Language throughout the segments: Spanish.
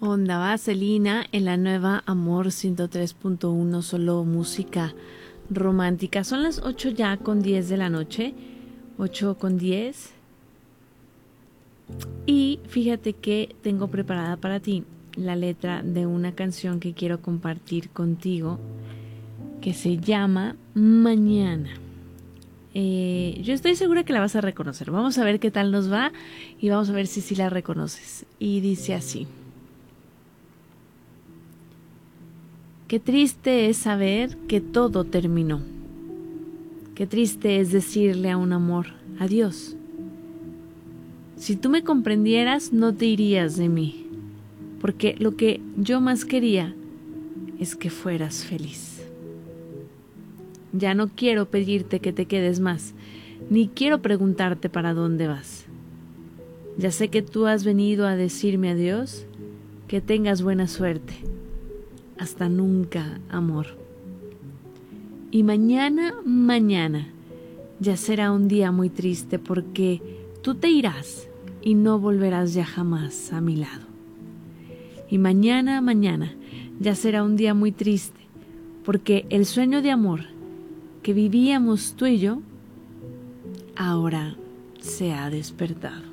Onda Vaselina en la nueva Amor 103.1, solo música romántica. Son las 8 ya con 10 de la noche, 8 con 10. Y fíjate que tengo preparada para ti la letra de una canción que quiero compartir contigo, que se llama Mañana. Yo estoy segura que la vas a reconocer. Vamos a ver qué tal nos va y vamos a ver si la reconoces. Y dice así: qué triste es saber que todo terminó. Qué triste es decirle a un amor adiós. Si tú me comprendieras, no te irías de mí, porque lo que yo más quería es que fueras feliz. Ya no quiero pedirte que te quedes más, ni quiero preguntarte para dónde vas. Ya sé que tú has venido a decirme adiós, que tengas buena suerte. Hasta nunca, amor. Y mañana, ya será un día muy triste porque tú te irás y no volverás ya jamás a mi lado. Y mañana, ya será un día muy triste porque el sueño de amor que vivíamos tú y yo ahora se ha despertado.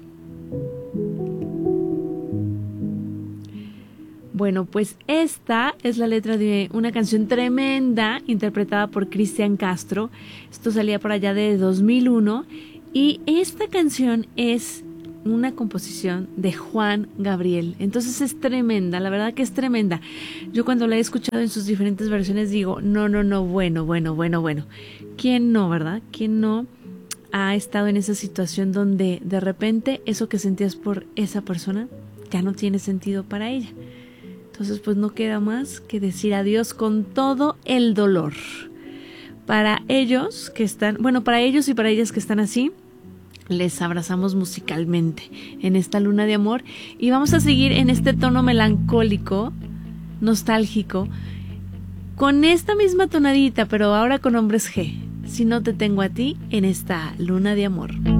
Bueno, pues esta es la letra de una canción tremenda interpretada por Cristian Castro. Esto salía por allá de 2001 y esta canción es una composición de Juan Gabriel. Entonces es tremenda, la verdad que es tremenda. Yo cuando la he escuchado en sus diferentes versiones digo, no, bueno. ¿Quién no, verdad? ¿Quién no ha estado en esa situación donde de repente eso que sentías por esa persona ya no tiene sentido para ella? Entonces pues no queda más que decir adiós con todo el dolor. Para ellos que están, para ellos y para ellas que están así, les abrazamos musicalmente en esta luna de amor y vamos a seguir en este tono melancólico, nostálgico, con esta misma tonadita, pero ahora con hombres G. Si no te tengo a ti en esta luna de amor.